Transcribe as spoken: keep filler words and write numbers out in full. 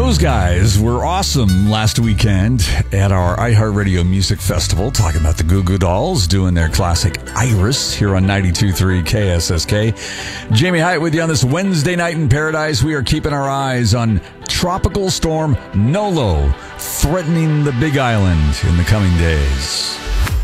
Those guys were awesome last weekend at our iHeartRadio Music Festival, talking about the Goo Goo Dolls doing their classic Iris here on ninety-two point three K S S K. Jamie Hyatt with you on this Wednesday night in paradise. We are keeping our eyes on Tropical Storm Nolo threatening the Big Island in the coming days.